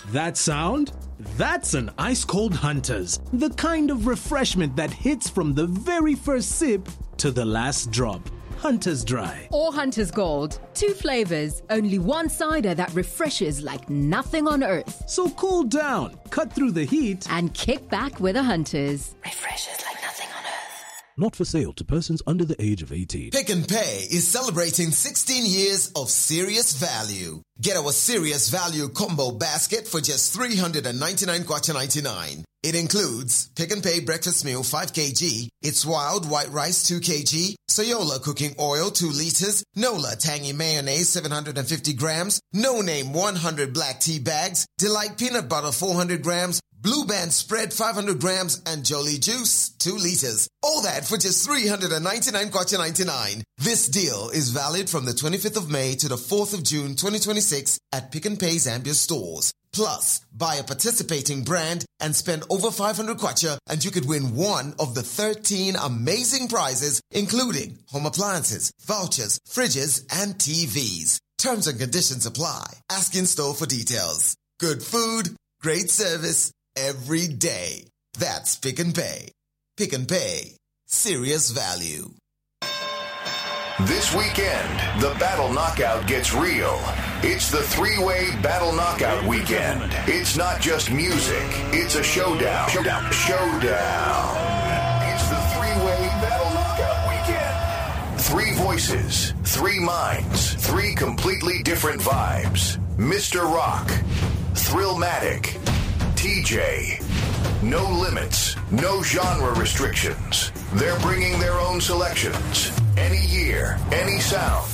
That sound? That's an ice-cold Hunter's. The kind of refreshment that hits from the very first sip to the last drop. Hunter's Dry. Or Hunter's Gold. 2 flavors, only one cider that refreshes like nothing on earth. So cool down, cut through the heat, and kick back with a Hunter's. Refreshes like nothing on earth. Not for sale to persons under the age of 18. Pick n Pay is celebrating 16 years of serious value. Get our serious value combo basket for just 399 kwacha 99. It includes Pick n Pay breakfast meal 5 kg, It's Wild white rice 2 kg, Soyola cooking oil 2 liters, Nola tangy mayonnaise 750 grams, No Name 100 black tea bags, Delight peanut butter 400 grams, Blue Band spread 500 grams, and Jolie juice 2 liters. All that for just 399 kwacha 99. This deal is valid from the 25th of May to the 4th of June 2026 at Pick n Pay Zambia stores. Plus, buy a participating brand and spend over 500 kwacha and you could win one of the 13 amazing prizes, including home appliances, vouchers, fridges, and TVs. Terms and conditions apply. Ask in store for details. Good food, great service, every day. That's Pick n Pay. Pick n Pay. Serious value. This weekend, the Battle Knockout gets real. It's the 3-way Battle Knockout weekend. It's not just music, it's a showdown. Showdown. It's the 3-way Battle Knockout weekend. 3 voices, 3 minds, 3 completely different vibes. Mr. Rock, Thrillmatic, TJ. No limits, no genre restrictions. They're bringing their own selections. Any year, any sound.